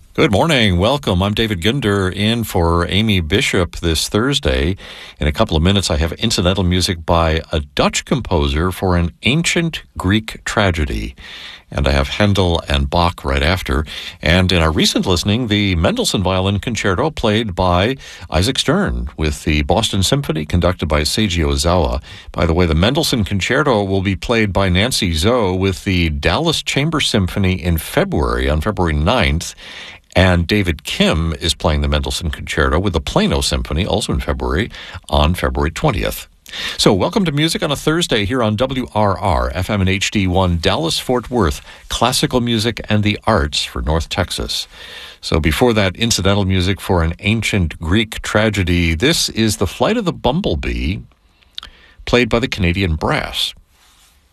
Good morning. Welcome. I'm David Gunder in for Amy Bishop this Thursday. In a couple of minutes, I have incidental music by a Dutch composer for an ancient Greek tragedy. And I have Handel and Bach right after. And in our recent listening, the Mendelssohn Violin Concerto played by Isaac Stern with the Boston Symphony conducted by Seiji Ozawa. By the way, the Mendelssohn Concerto will be played by Nancy Zoe with the Dallas Chamber Symphony in February, on February 9th. And David Kim is playing the Mendelssohn Concerto with the Plano Symphony, also in February, on February 20th. So welcome to Music on a Thursday here on WRR, FM and HD1, Dallas-Fort Worth, classical music and the arts for North Texas. So before that, incidental music for an ancient Greek tragedy. This is The Flight of the Bumblebee, played by the Canadian Brass.